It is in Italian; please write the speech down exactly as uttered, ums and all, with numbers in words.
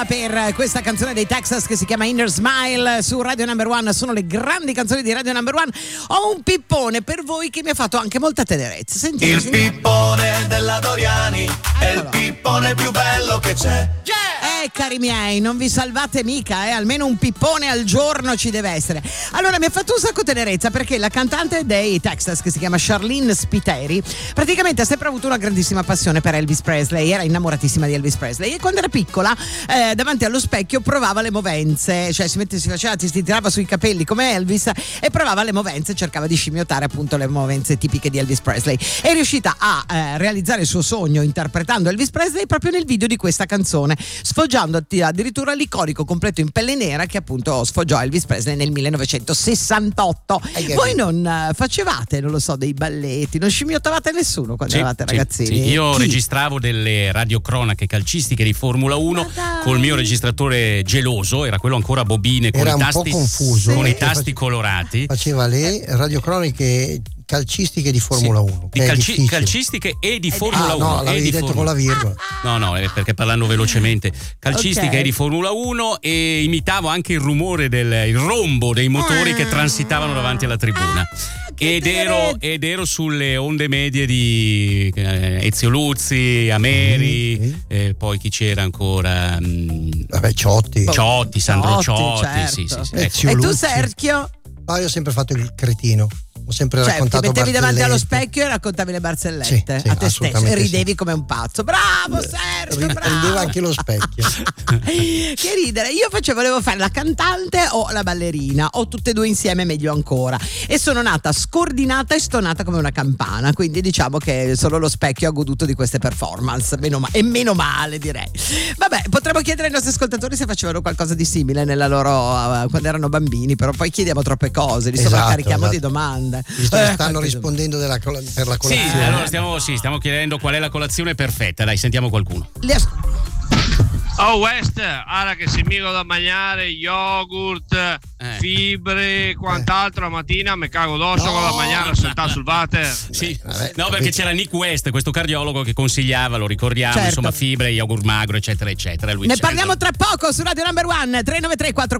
Per questa canzone dei Texas che si chiama Inner Smile su Radio Number One. Sono le grandi canzoni di Radio Number One. Ho un pippone per voi che mi ha fatto anche molta tenerezza. Sentite, il sentite. pippone della Doriani è il pippone più bello che c'è. Eh cari miei, non vi salvate mica, eh? Almeno un pippone al giorno ci deve essere. Allora mi ha fatto un sacco tenerezza perché la cantante dei Texas, che si chiama Charlene Spiteri, praticamente ha sempre avuto una grandissima passione per Elvis Presley. Era innamoratissima di Elvis Presley e quando era piccola eh, davanti allo specchio provava le movenze, cioè si, mette, si faceva, si tirava sui capelli come Elvis e provava le movenze, cercava di scimmiottare appunto le movenze tipiche di Elvis Presley. È riuscita a eh, realizzare il suo sogno interpretando Elvis Presley proprio nel video di questa canzone, sfoggiando addirittura l'iconico completo in pelle nera che appunto sfoggiò Elvis Presley nel millenovecentosessantotto. Eh, Voi non uh, facevate, non lo so, dei balletti, non scimmiottavate nessuno quando sì, eravate sì, ragazzini? Sì. Io Chi? registravo delle radiocronache calcistiche di Formula uno col mio registratore geloso, era quello ancora a bobine con era i tasti, un po' confuso, con sì. i tasti colorati. Faceva le radiocroniche calcistiche di Formula sì, uno. Di calci- calcistiche e di Formula ah, uno. No, l'avevi e di detto Formula... con la virgola. No, no, è perché parlando velocemente. Calcistiche Okay. e di Formula uno e imitavo anche il rumore del il rombo dei motori che transitavano davanti alla tribuna. Ed ero, ed ero sulle onde medie di eh, Ezio Luzzi, Ameri, mm-hmm. eh, poi chi c'era ancora? Mh, Vabbè, Ciotti. Ciotti, Sandro Ciotti, Ciotti, certo. sì, sì, sì. Ezio E tu Luzzi. Sergio? Ah, io ho sempre fatto il cretino. Ho sempre Cioè, raccontato ti mettevi davanti barzellette. allo specchio e raccontavi le barzellette Sì, sì, a te stesso e ridevi sì. come un pazzo. Bravo Sergio, bravo. Rideva anche lo specchio. Che ridere. Io facevo, volevo fare la cantante o la ballerina o tutte e due insieme, meglio ancora, e sono nata scordinata e stonata come una campana, quindi diciamo che solo lo specchio ha goduto di queste performance, meno ma- e meno male direi. Vabbè, potremmo chiedere ai nostri ascoltatori se facevano qualcosa di simile nella loro uh, quando erano bambini, però poi chiediamo troppe cose, li Esatto, sovraccarichiamo esatto. di domande. Visto che Eh, stanno quante rispondendo della col- per la Sì, colazione. allora stiamo, sì, stiamo chiedendo qual è la colazione perfetta. Dai, sentiamo qualcuno. domande. Li as- Oh West, ora che si mica da mangiare yogurt, Eh. fibre, quant'altro, la mattina mi cago addosso No. con la mangiare sentata sul water. Sì. vabbè, no, perché capito. c'era Nick West, questo cardiologo che consigliava, lo ricordiamo, Certo. insomma, fibre, yogurt magro, eccetera, eccetera. Lui Ne c'era- parliamo tra poco su Radio Number One. Tre nove tre quattro